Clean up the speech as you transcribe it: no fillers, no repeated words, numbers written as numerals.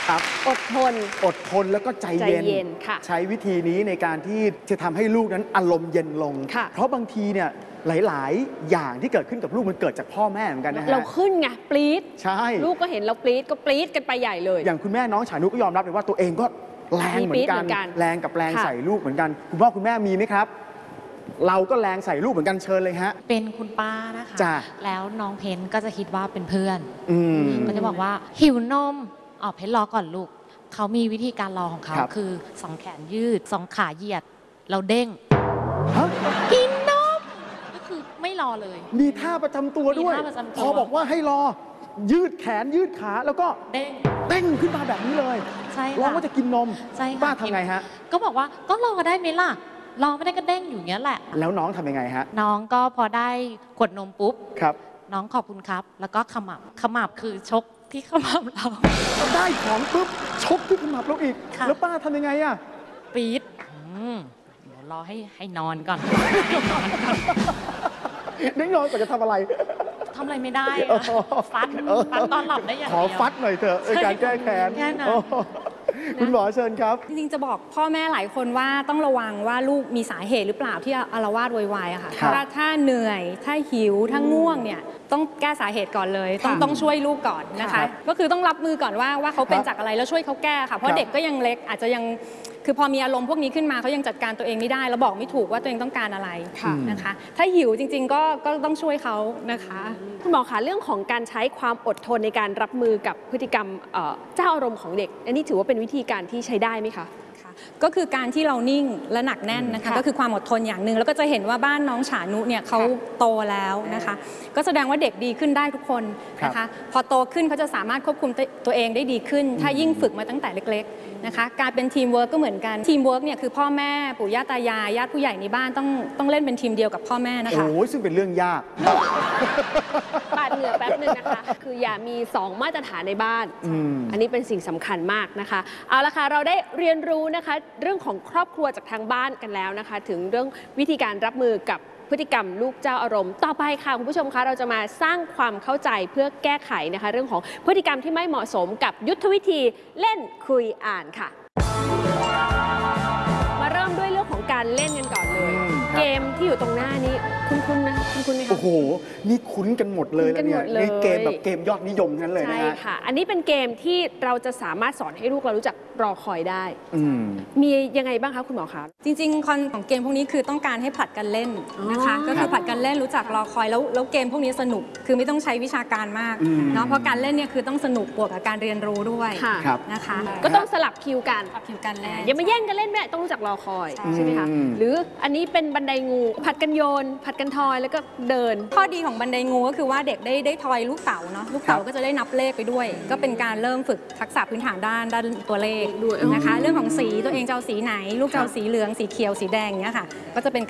ครับอดทนแล้วก็ใจเย็นใช้วิธีนี้ในการที่จะทำให้ลูกนั้นอารมณ์เย็นลงเพราะบางทีเนี่ยหลายๆอย่างที่เกิดขึ้นกับลูกมันเกิดจากพ่อแม่เหมือนกันนะฮะเราขึ้นไงปรี๊ดใช่ลูกก็เห็นเราปรี๊ดก็ปรี๊ดกันไปใหญ่เลยอย่างคุณแม่น้องฉานุก็ยอมรับเลยว่าตัวเองก็แรงเหมือนกันแรงกับแรงใส่ลูกเหมือนกันคุณพ่อคุณแม่มีไหมครับเราก็แรงใส่ลูกเหมือนกันเชิญเลยฮะเป็นคุณป้านะคะแล้วน้องเพนก็จะคิดว่าเป็นเพื่อนก็จะบอกว่าหิวนมเพนรอก่อนลูกเขามีวิธีการรอของเขาคือสองแขนยืดสองขาเหยียดเราเด้งกินนมก็คือไม่รอเลยมีท่าประจำตัวด้วยพอบอกว่าให้รอยืดแขนยืดขาแล้วก็เด้งขึ้นมาแบบนี้เลยใช่ร้องว่าจะกินนมป้าทำไงฮะก็บอกว่าก็รอได้ไหมล่ะรอไม่ได้ก็เด้งอยู่เงี้ยแหละแล้วน้องทำยังไงฮะน้องก็พอได้ขวดนมปุ๊บครับน้องขอบคุณครับแล้วก็ขมับคือชกที่ขมับเราได้ของปุ๊บชกที่ขมับเราอีกแล้วป้าทำยังไงอะปี๊ดเดี๋ยวรอให้นอนก่อนเด้งนอนก่อนจะทำอะไรไม่ได้ฟัดตอนหลับได้อย่างเดียวขอฟัดหน่อยเถอะในการแก้แค้นคุณหมอเชิญครับจริงๆจะบอกพ่อแม่หลายคนว่าต้องระวังว่าลูกมีสาเหตุหรือเปล่าที่อาละวาดโวยวายอะค่ะถ้าเหนื่อยถ้าหิวถ้าง่วงเนี่ยต้องแก้สาเหตุก่อนเลยต้องช่วยลูกก่อนนะคะก็คือต้องรับมือก่อนว่าเขาเป็นจากอะไรแล้วช่วยเขาแก้ค่ะเพราะเด็กก็ยังเล็กอาจจะยังคือพอมีอารมณ์พวกนี้ขึ้นมาเขายังจัดการตัวเองไม่ได้แล้วบอกไม่ถูกว่าตัวเองต้องการอะไรนะคะถ้าหิวจริงๆก็ต้องช่วยเขานะคะคุณหมอคะเรื่องของการใช้ความอดทนในการรับมือกับพฤติกรรมเจ้าอารมณ์ของเด็กอันนี้ถือว่าเป็นวิธีการที่ใช้ได้ไหมคะก็คือการที่เรานิ่งและหนักแน่นนะคะก็คือความอดทนอย่างหนึ่งแล้วก็จะเห็นว่าบ้านน้องฉานุเนี่ยเขาโตแล้วนะคะก็แสดงว่าเด็กดีขึ้นได้ทุกคนนะคะพอโตขึ้นเขาจะสามารถควบคุมตัวเองได้ดีขึ้นถ้ายิ่งฝึกมาตั้งแต่เล็กๆนะคะการเป็นทีมเวิร์กก็เหมือนกันทีมเวิร์กเนี่ยคือพ่อแม่ปู่ย่าตายายญาติผู้ใหญ่ในบ้านต้องเล่นเป็นทีมเดียวกับพ่อแม่นะคะโอ้ยซึ่งเป็นเรื่องยากปาดเหงื่อแป๊บนึงนะคะคืออย่ามี2มาตรฐานในบ้านอันนี้เป็นสิ่งสำคัญมากนะคะเอาละค่ะเราได้เรียนรู้นะคะเรื่องของครอบครัวจากทางบ้านกันแล้วนะคะถึงเรื่องวิธีการรับมือกับพฤติกรรมลูกเจ้าอารมณ์ต่อไปค่ะคุณผู้ชมคะเราจะมาสร้างความเข้าใจเพื่อแก้ไขนะคะเรื่องของพฤติกรรมที่ไม่เหมาะสมกับยุทธวิธีเล่นคุยอ่านค่ะมาเริ่มด้วยเรื่องของการเล่นกันก่อนเลยเกมที่อยู่ตรงหน้านี้คุ้นๆนะคุ้นไหมคะโอ้โหนี่คุ้นกันหมดเลยแล้วเนี่ยนี่เกมแบบเกมยอดนิยมนั้นเลยนะใช่ค่ะอันนี้เป็นเกมที่เราจะสามารถสอนให้ลูกเรารู้จักรอคอยได้มียังไงบ้างคะคุณหมอคะจริงๆคอนของเกมพวกนี้คือต้องการให้ผลัดกันเล่นนะคะก็คือผลัดกันเล่นรู้จักรอคอยแล้วเกมพวกนี้สนุกคือไม่ต้องใช้วิชาการมากเนาะเพราะการเล่นเนี่ยคือต้องสนุกบวกกับการเรียนรู้ด้วยนะคะก็ต้องสลับคิวกันเล่นอย่ามาแย่งกันเล่นแม่ต้องรู้จักรอคอยใช่ไหมคะหรืออันนี้เป็นบันไดงูผัดกันโยนผัดกันทอยแล้วก็เดินข้อดีของบันไดงูก็คือว่าเด็กได้ทอยลูกเต๋าเนาะลูกเต๋าก็จะได้นับเลขไปด้วยก็เป็นการเริ่มฝึกทักษะพื้นฐานด้านตัวเลขด้วยนะคะเรื่องของสีตัวเองจะเอาสีไหนลูกจะเอาสีเหลืองสีเขียวสีแดงเนี้ยค่ะก็จะเป็น